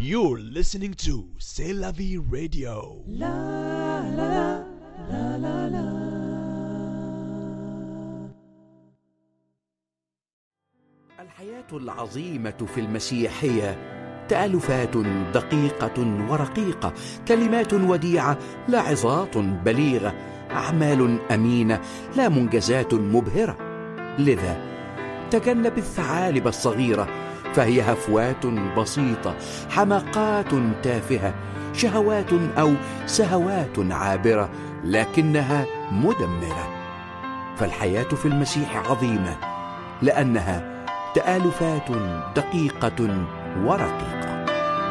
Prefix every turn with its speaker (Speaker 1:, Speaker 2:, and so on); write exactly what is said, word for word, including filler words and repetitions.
Speaker 1: You're listening to C'est la vie radio.
Speaker 2: الحياة العظيمة في المسيح هي تألفات دقيقة ورقيقة، كلمات وديعة لا عظات بليغة، أعمال أمينة لا منجزات مبهرة. لذا تجنب الثعالب الصغيرة، فهي هفوات بسيطة، حماقات تافهة، شهوات أو سهوات عابرة، لكنها مدمرة. فالحياة في المسيح عظيمة لأنها تآلفات دقيقة ورقيقة.